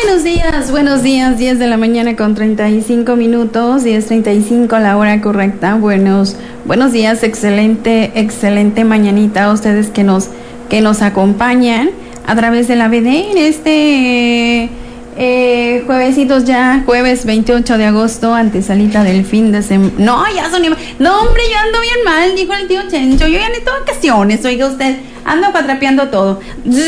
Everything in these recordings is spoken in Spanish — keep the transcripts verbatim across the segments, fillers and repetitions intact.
Buenos días, buenos días, diez de la mañana con treinta y cinco minutos, diez treinta y cinco la hora correcta. Buenos, buenos días, excelente, excelente mañanita a ustedes que nos, que nos acompañan a través de la B D en este eh, juevesitos ya, jueves veintiocho de agosto, antesalita del fin de semana. No, ya son, no hombre, yo ando bien mal, dijo el tío Chencho, yo ya necesito vacaciones, oiga usted, ando patrapeando todo.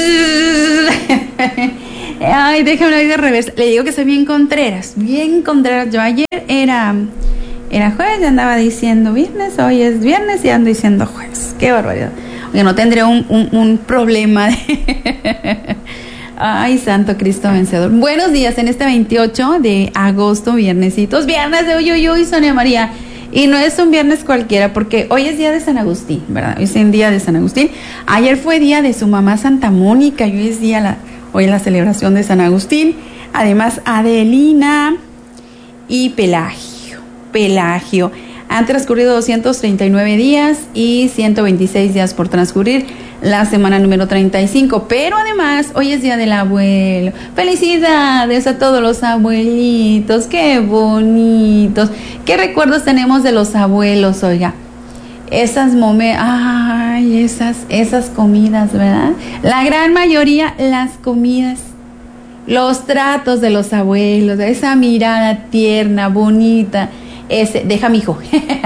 Ay, déjame ir de revés. Le digo que soy bien contreras, bien contreras. Yo ayer era, era jueves y andaba diciendo viernes, hoy es viernes y ando diciendo jueves. Qué barbaridad. Oye, no tendría un, un, un problema de... Ay, santo Cristo vencedor. Buenos días en este veintiocho de agosto, viernesitos. Viernes de uy, uy, uy, Sonia María. Y no es un viernes cualquiera, porque hoy es día de San Agustín, ¿verdad? Hoy es el día de San Agustín. Ayer fue día de su mamá Santa Mónica y hoy es día la... Hoy es la celebración de San Agustín, además Adelina y Pelagio. Pelagio. Han transcurrido doscientos treinta y nueve días y ciento veintiséis días por transcurrir la semana número treinta y cinco. Pero además, hoy es día del abuelo. ¡Felicidades a todos los abuelitos! ¡Qué bonitos! ¿Qué recuerdos tenemos de los abuelos, oiga? Esas momen, ay, esas, esas comidas, ¿verdad? La gran mayoría, las comidas, los tratos de los abuelos, esa mirada tierna, bonita, ese, deja mi hijo,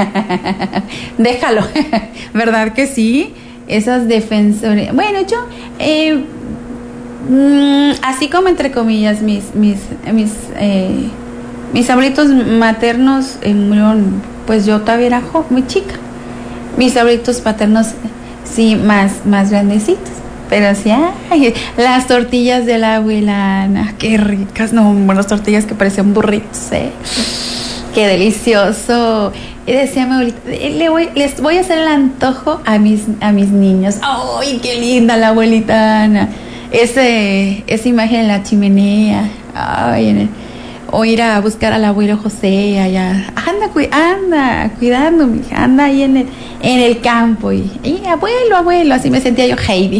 déjalo, ¿verdad que sí? Esas defensorías, bueno, yo, eh, mmm, así como entre comillas, mis, mis, mis, eh, mis abuelitos maternos eh, murieron, pues yo todavía era jo, muy chica. Mis abuelitos paternos, sí, más, más grandecitos. Pero sí, ay, las tortillas de la abuela Ana, qué ricas, no, buenas tortillas que parecían burritos, ¿eh? Qué delicioso. Y decía mi abuelita, le voy, les voy a hacer el antojo a mis, a mis niños. ¡Ay, qué linda la abuelita Ana! Ese, esa imagen en la chimenea, ay, en el... O ir a buscar al abuelo José allá, anda, cu- anda, cuidando, mija, anda ahí en el, en el campo, y, y abuelo, abuelo, así me sentía yo Heidi,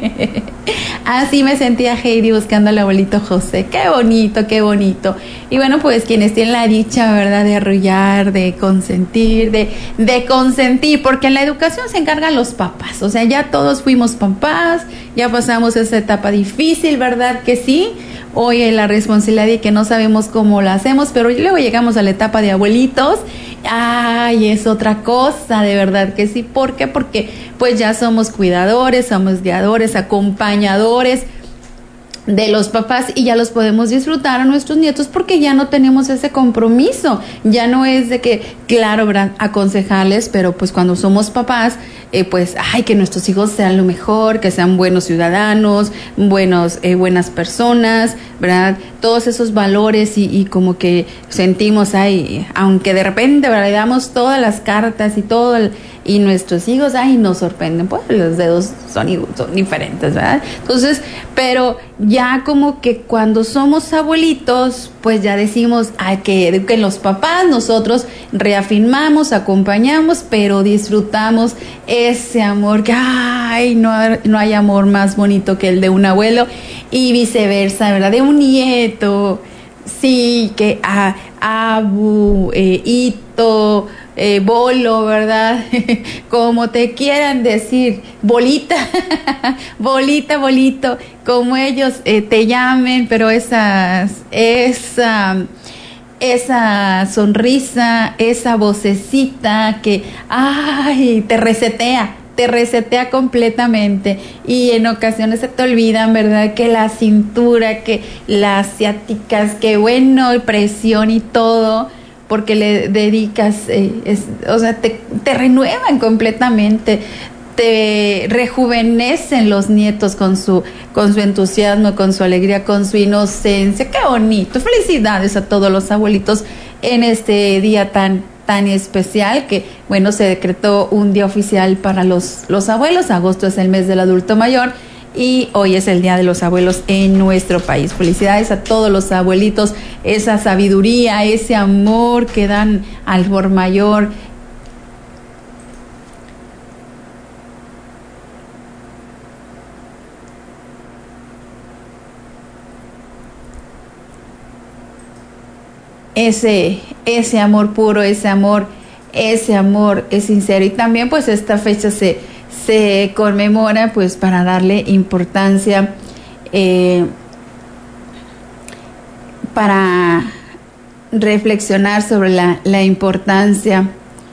así me sentía Heidi buscando al abuelito José, qué bonito, qué bonito, y bueno, pues quienes tienen la dicha, ¿verdad?, de arrullar, de consentir, de, de consentir, porque en la educación se encargan los papás, o sea, ya todos fuimos papás, ya pasamos esa etapa difícil, ¿verdad que sí? Hoy la responsabilidad y que no sabemos cómo la hacemos, pero luego llegamos a la etapa de abuelitos, ay, es otra cosa, de verdad que sí. ¿Por qué? Porque pues ya somos cuidadores, somos guiadores, acompañadores de los papás y ya los podemos disfrutar a nuestros nietos porque ya no tenemos ese compromiso, ya no es de que, claro, ¿verdad?, aconsejarles, pero pues cuando somos papás, eh, pues, ay, que nuestros hijos sean lo mejor, que sean buenos ciudadanos, buenos, eh, buenas personas, ¿verdad?, todos esos valores y, y como que sentimos, ay, aunque de repente, ¿verdad?, le damos todas las cartas y todo el, y nuestros hijos, ay, nos sorprenden, pues los dedos son, son diferentes, ¿verdad? Entonces, pero ya como que cuando somos abuelitos, pues ya decimos, ay, que eduquen los papás, nosotros reafirmamos, acompañamos, pero disfrutamos ese amor que, ay, no, no hay amor más bonito que el de un abuelo y viceversa, ¿verdad? De un nieto, sí, que a, abu, eh, hito, Eh, bolo, ¿verdad? Como te quieran decir, bolita, bolita, bolito, como ellos eh, te llamen, pero esas, esa, esa sonrisa, esa vocecita que, ay, te resetea. Te resetea completamente y en ocasiones se te olvidan, ¿verdad?, que la cintura, que las ciáticas, que bueno, presión y todo, porque le dedicas, eh, es, o sea, te, te renuevan completamente, te rejuvenecen los nietos con su, con su entusiasmo, con su alegría, con su inocencia. ¡Qué bonito! Felicidades a todos los abuelitos en este día tan, tan especial que, bueno, se decretó un día oficial para los, los abuelos. Agosto es el mes del adulto mayor y hoy es el Día de los Abuelos en nuestro país. Felicidades a todos los abuelitos, esa sabiduría, ese amor que dan al por mayor. ese, ese amor puro, ese amor, ese amor es sincero. Y también pues esta fecha se, se conmemora pues para darle importancia, eh, para reflexionar sobre la, la importancia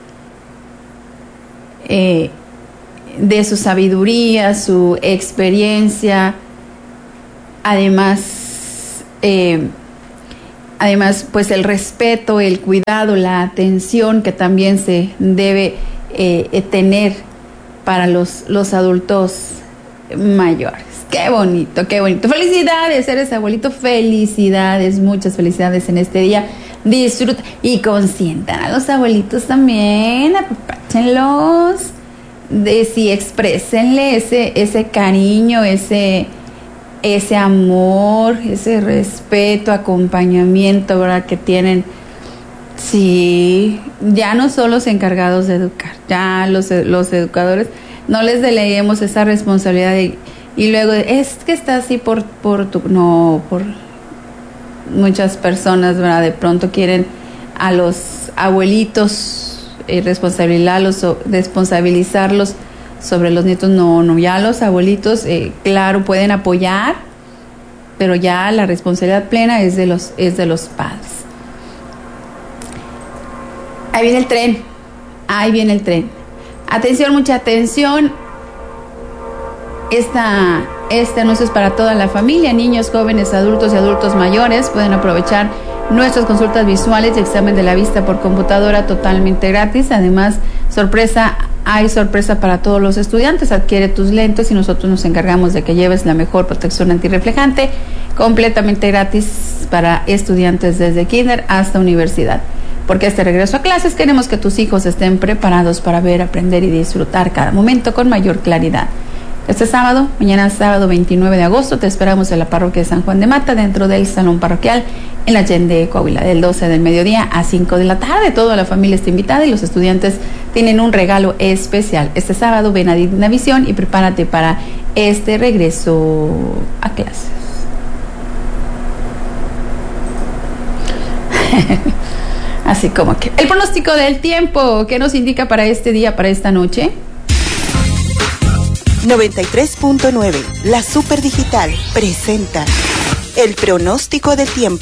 eh, de su sabiduría, su experiencia, además, eh, además pues el respeto, el cuidado, la atención que también se debe eh, tener para los, los adultos mayores. Qué bonito, qué bonito. Felicidades, eres abuelito, felicidades, muchas felicidades en este día. Disfruta y consientan a los abuelitos también, apapáchenlos, de sí, exprésenle ese, ese cariño, ese, ese amor, ese respeto, acompañamiento, ¿verdad? Que tienen. Sí, ya no son los encargados de educar, ya los, los educadores, no les deleguemos esa responsabilidad de, y luego es que está así por, por tu, no, por muchas personas, ¿verdad? De pronto quieren a los abuelitos eh, responsabilizarlos, responsabilizarlos sobre los nietos. No, no, ya los abuelitos, eh, claro, pueden apoyar, pero ya la responsabilidad plena es de los, es de los padres. Ahí viene el tren, ahí viene el tren. Atención, mucha atención. Esta, este anuncio es para toda la familia, niños, jóvenes, adultos y adultos mayores. Pueden aprovechar nuestras consultas visuales y examen de la vista por computadora totalmente gratis. Además, sorpresa, hay sorpresa para todos los estudiantes. Adquiere tus lentes y nosotros nos encargamos de que lleves la mejor protección antirreflejante, completamente gratis para estudiantes desde kinder hasta universidad. Porque este regreso a clases queremos que tus hijos estén preparados para ver, aprender y disfrutar cada momento con mayor claridad. Este sábado, mañana sábado veintinueve de agosto, te esperamos en la parroquia de San Juan de Mata, dentro del salón parroquial en la Allende, Coahuila, del doce del mediodía a cinco de la tarde. Toda la familia está invitada y los estudiantes tienen un regalo especial. Este sábado ven a Digna Visión y prepárate para este regreso a clases. Así como que el pronóstico del tiempo, ¿qué nos indica para este día, para esta noche? noventa y tres punto nueve, la Super Digital presenta el pronóstico del tiempo.